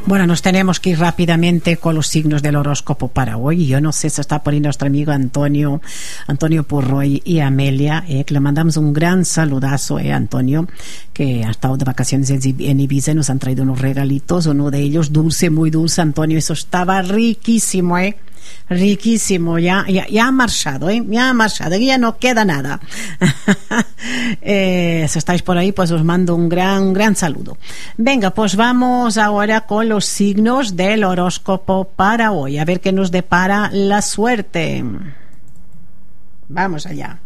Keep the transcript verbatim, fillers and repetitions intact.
Bueno, nos tenemos que ir rápidamente con los signos del horóscopo para hoy. Yo no sé si está por ahí nuestro amigo Antonio, Antonio Purroy y Amelia, eh, que le mandamos un gran saludazo, eh, Antonio, que ha estado de vacaciones en Ibiza y nos han traído unos regalitos, uno de ellos dulce, muy dulce, Antonio, eso estaba riquísimo, eh. Riquísimo, ya, ya, ya ha marchado, ¿eh? Ya ha marchado, ya no queda nada. eh, si estáis por ahí, pues os mando un gran, gran saludo. Venga, pues vamos ahora con los signos del horóscopo para hoy, a ver qué nos depara la suerte. Vamos allá.